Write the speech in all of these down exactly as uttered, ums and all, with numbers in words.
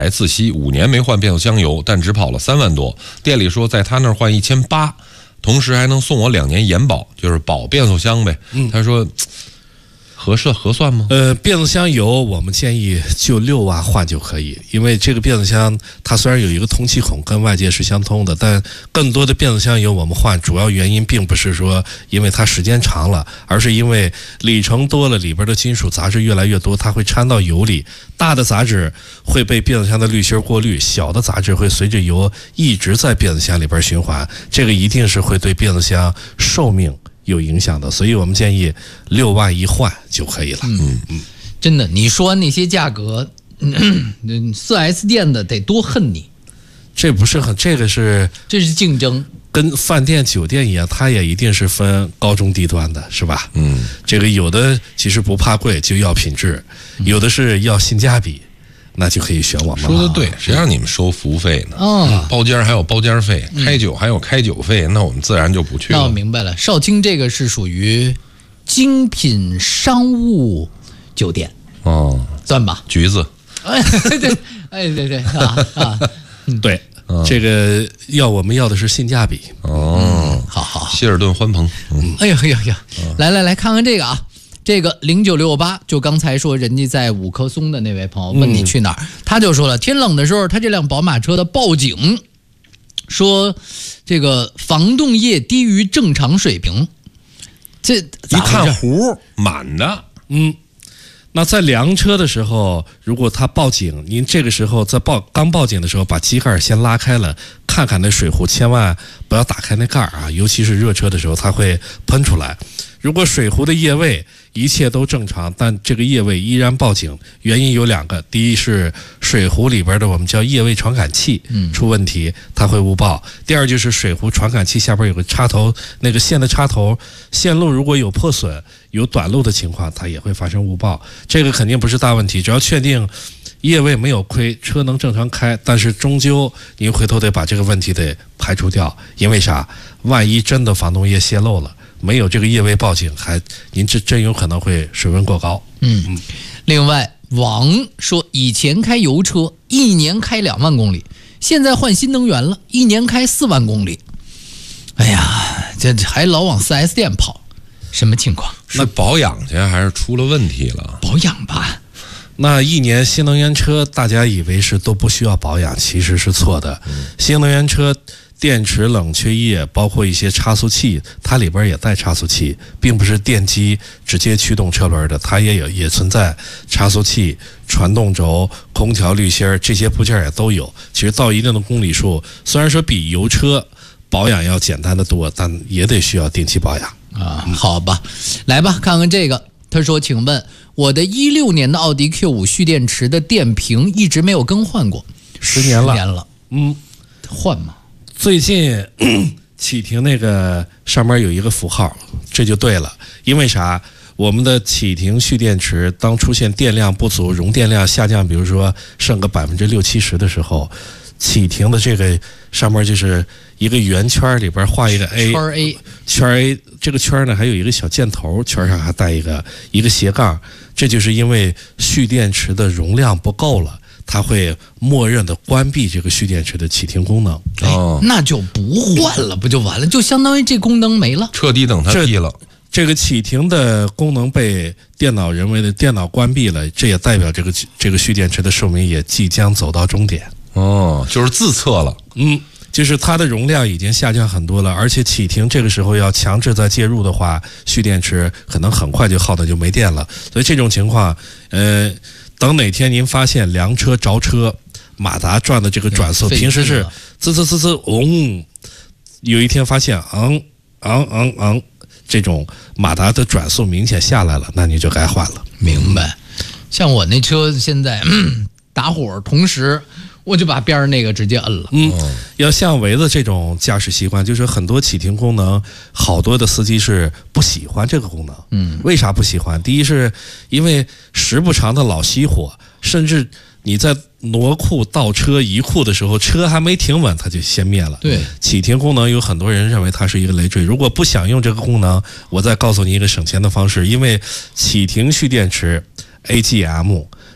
自吸五年没换变速箱油，但只跑了三万多。店里说在他那儿换一千八，同时还能送我两年延保，就是保变速箱呗。嗯，他说合适合算吗？ 呃，变速箱油我们建议就六万换就可以，因为这个变速箱它虽然有一个通气孔跟外界是相通的，但更多的变速箱油我们换主要原因并不是说因为它时间长了，而是因为里程多了，里边的金属杂质越来越多，它会掺到油里，大的杂质会被变速箱的滤芯过滤，小的杂质会随着油一直在变速箱里边循环，这个一定是会对变速箱寿命有影响的，所以我们建议六万一换就可以了。 嗯嗯，真的，你说那些价格，四 S 店的得多恨你。 这不是很，这个是这是竞争， 跟饭店酒店一样，它也一定是分高中低端的，是吧？嗯，这个有的其实不怕贵，就要品质，有的是要性价比。那就可以选我们了。 说的对，谁让你们收服务费呢？ 哦， 包间还有包间费，开酒还有开酒费，那我们自然就不去了。 那我明白了，少卿这个是属于精品商务酒店哦， 算吧？ 橘子， 哎对，哎对对啊啊， 对，这个要我们要的是性价比哦， 好好， 希尔顿欢朋， 嗯，哎呀哎呀呀，来来来看看这个啊。这个零九六八，就刚才说人家在五棵松的那位朋友问你去哪儿，嗯、他就说了，天冷的时候，他这辆宝马车的报警说，这个防冻液低于正常水平，这一看壶满的， 嗯。那在量车的时候，如果他报警，您这个时候在报刚报警的时候，把机盖先拉开了，看看那水壶，千万不要打开那盖啊，尤其是热车的时候，它会喷出来。如果水壶的液位一切都正常，但这个液位依然报警，原因有两个：第一是水壶里边的我们叫液位传感器出问题，它会误报；第二就是水壶传感器下边有个插头，那个线的插头线路如果有破损、有短路的情况，它也会发生误报。这个肯定不是大问题，只要确定液位没有亏，车能正常开，但是终究您回头得把这个问题得排除掉，因为啥？万一真的防冻液泄漏了，没有这个液位报警，还您这真有可能会水温过高。 嗯嗯。另外，王说以前开油车一年开两万公里，现在换新能源了，一年开四万公里。哎呀，这还老往 四 S 店跑，什么情况？ 是保养去还是出了问题了？ 保养吧。 那一年新能源车，大家以为是都不需要保养，其实是错的。嗯、新能源车电池、冷却液，包括一些差速器，它里边也带差速器，并不是电机直接驱动车轮的，它也有也存在差速器、传动轴、空调滤芯这些部件也都有。其实到一定的公里数，虽然说比油车保养要简单的多，但也得需要定期保养啊。好吧，来吧，看看这个。他说：“请问我的一六年的奥迪 Q 五 蓄电池的电瓶一直没有更换过， 十年了， 十年了， 嗯， 换吗？ 最近启停那个上面有一个符号，这就对了。因为啥？我们的启停蓄电池当出现电量不足、容电量下降，比如说剩个百分之六七十的时候，启停的这个上面就是一个圆圈里边画一个 A， 圈 A， 圈 A， 这个圈呢还有一个小箭头，圈上还带一个一个斜杠，这就是因为蓄电池的容量不够了。”它会默认的关闭这个蓄电池的启停功能， 哦，那就不换了，不就完了？就相当于这功能没了， 彻底等它闭了。 这个启停的功能被电脑人为的电脑关闭了，这也代表这个这个蓄电池的寿命也即将走到终点。 哦，就是自测了， 嗯，就是它的容量已经下降很多了，而且启停这个时候要强制再介入的话，蓄电池可能很快就耗的就没电了。所以这种情况，呃。等哪天您发现凉车着车，马达转的这个转速平时是滋滋滋滋嗡，有一天发现昂昂昂昂，这种马达的转速明显下来了，那你就该换了。 明白。像我那车现在、嗯、打火同时，我就把边上那个直接摁了。 嗯，要像维子这种驾驶习惯，就是很多启停功能，好多的司机是不喜欢这个功能。嗯，为啥不喜欢？第一是因为时不常的老熄火，甚至你在挪库倒车移库的时候，车还没停稳，它就先灭了。 对， 启停功能有很多人认为它是一个累赘。如果不想用这个功能，我再告诉你一个省钱的方式，因为启停蓄电池 A G M。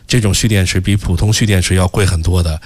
这种蓄电池比普通蓄电池要贵很多的。